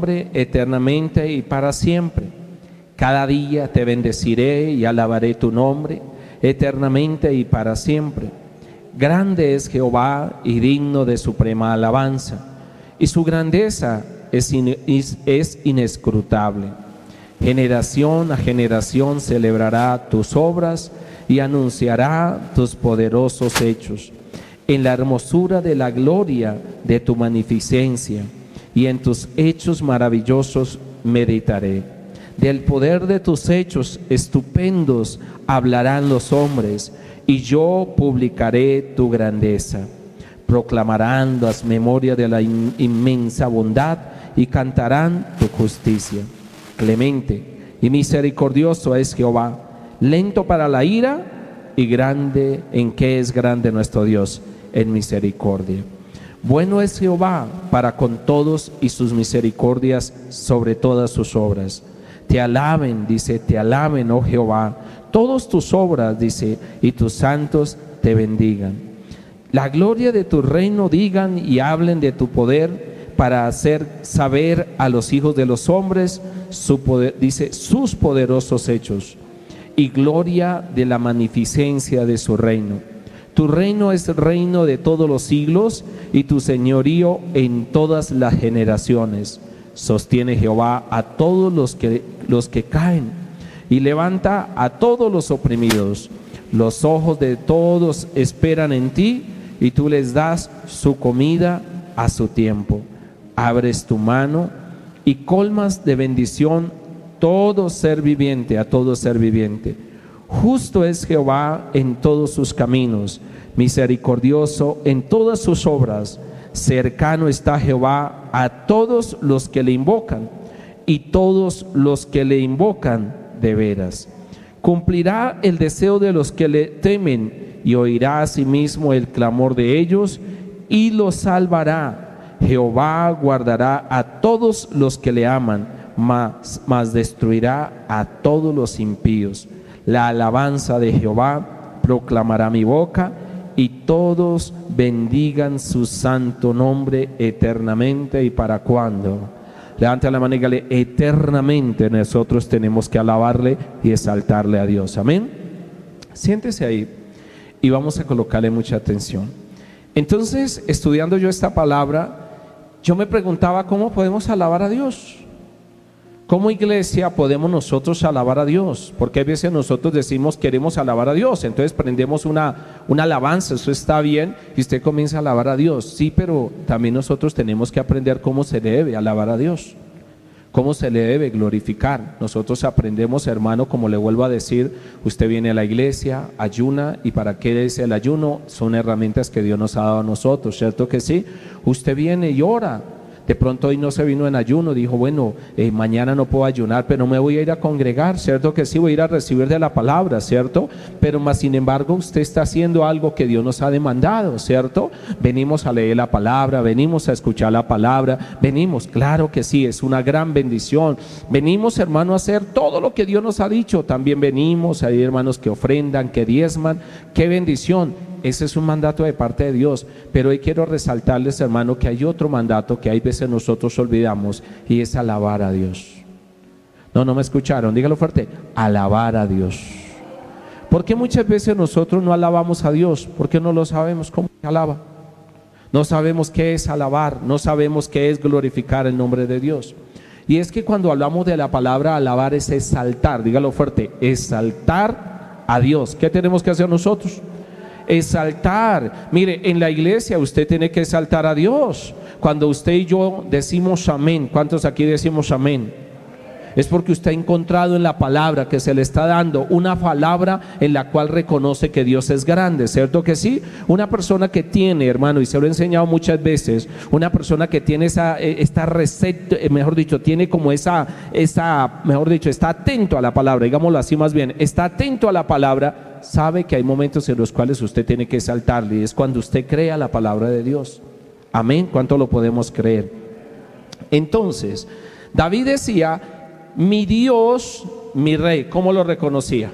nombre eternamente y para siempre. Cada día te bendeciré y alabaré tu nombre eternamente y para siempre. Grande es Jehová y digno de suprema alabanza, y su grandeza es inescrutable. Generación a generación celebrará tus obras y anunciará tus poderosos hechos. En la hermosura de la gloria de tu magnificencia y en tus hechos maravillosos meditaré. Del poder de tus hechos estupendos hablarán los hombres, y yo publicaré tu grandeza. Proclamarán las memorias de la inmensa bondad y cantarán tu justicia. Clemente y misericordioso es Jehová, lento para la ira y grande en que es grande nuestro Dios en misericordia. Bueno es Jehová para con todos y sus misericordias sobre todas sus obras. Te alaben, dice, te alaben, oh Jehová, todas tus obras, dice, y tus santos te bendigan. La gloria de tu reino digan y hablen de tu poder para hacer saber a los hijos de los hombres su poder, dice, sus poderosos hechos y gloria de la magnificencia de su reino. Tu reino es reino de todos los siglos y tu señorío en todas las generaciones. Sostiene Jehová a todos los que caen y levanta a todos los oprimidos. Los ojos de todos esperan en ti y tú les das su comida a su tiempo. Abres tu mano y colmas de bendición todo ser viviente, a todo ser viviente. Justo es Jehová en todos sus caminos, misericordioso en todas sus obras. Cercano está Jehová a todos los que le invocan, y todos los que le invocan de veras. Cumplirá el deseo de los que le temen, y oirá asimismo el clamor de ellos, y los salvará. Jehová guardará a todos los que le aman, mas destruirá a todos los impíos. La alabanza de Jehová proclamará mi boca, y todos bendigan su santo nombre eternamente. ¿Y para cuándo? Levanta la mano y dígale: eternamente nosotros tenemos que alabarle y exaltarle a Dios. Amén. Siéntese ahí y vamos a colocarle mucha atención. Entonces, estudiando yo esta palabra, yo me preguntaba cómo podemos alabar a Dios. ¿Cómo iglesia podemos nosotros alabar a Dios? Porque a veces nosotros decimos queremos alabar a Dios, entonces prendemos una alabanza, eso está bien, y usted comienza a alabar a Dios. Sí, pero también nosotros tenemos que aprender cómo se debe alabar a Dios, cómo se le debe glorificar. Nosotros aprendemos, hermano, como le vuelvo a decir, usted viene a la iglesia, ayuna, ¿y para qué es el ayuno? Son herramientas que Dios nos ha dado a nosotros, ¿cierto que sí? Usted viene y ora. De pronto hoy no se vino en ayuno, dijo, bueno, mañana no puedo ayunar, pero me voy a ir a congregar, ¿cierto que sí? Voy a ir a recibir de la palabra, ¿cierto? Pero más sin embargo usted está haciendo algo que Dios nos ha demandado, ¿cierto? Venimos a leer la palabra, venimos a escuchar la palabra, venimos, claro que sí, es una gran bendición. Venimos, hermano, a hacer todo lo que Dios nos ha dicho. También venimos, hay hermanos que ofrendan, que diezman, qué bendición. Ese es un mandato de parte de Dios, pero hoy quiero resaltarles, hermano, que hay otro mandato que hay veces nosotros olvidamos, y es alabar a Dios. No me escucharon, dígalo fuerte: alabar a Dios. ¿Por qué muchas veces nosotros no alabamos a Dios? Porque no lo sabemos cómo se alaba. No sabemos qué es alabar, no sabemos qué es glorificar el nombre de Dios. Y es que cuando hablamos de la palabra alabar es exaltar, dígalo fuerte, exaltar a Dios. ¿Qué tenemos que hacer nosotros? Exaltar. Mire, en la iglesia usted tiene que exaltar a Dios. Cuando usted y yo decimos amén, ¿cuántos aquí decimos amén? Es porque usted ha encontrado en la palabra que se le está dando una palabra en la cual reconoce que Dios es grande, ¿cierto que sí? Una persona que tiene, hermano, y se lo he enseñado muchas veces, una persona que tiene esta receta, mejor dicho, tiene como mejor dicho, está atento a la palabra, digámoslo así más bien, está atento a la palabra, sabe que hay momentos en los cuales usted tiene que exaltarle, y es cuando usted crea la palabra de Dios. Amén. ¿Cuánto lo podemos creer? Entonces, David decía: mi Dios, mi rey. ¿Cómo lo reconocía?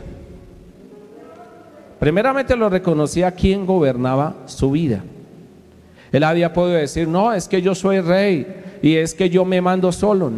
Primeramente lo reconocía quien gobernaba su vida. Él había podido decir: no, es que yo soy rey y es que yo me mando solo.